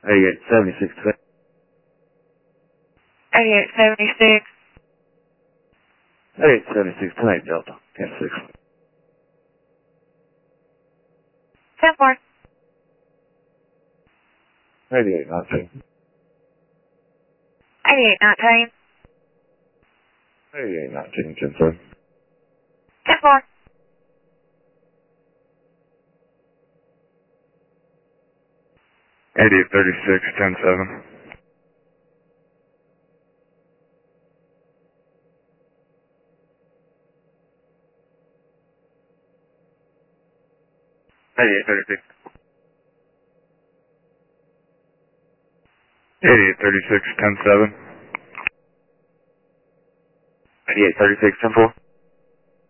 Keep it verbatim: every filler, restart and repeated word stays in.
eighty-eight seventy-six. eighty-eight seventy-six. eighty-eight seventy-six, ten eight Delta, ten six. ten four. eighty-eight nineteen. eighty-eight nineteen. eighty-eight nineteen, ten seven. ten four. eighty-eight thirty-six, ten seven. eighty-eight thirty-six. eighty-eight thirty-six, ten seven. eighty-eight thirty-six, ten four.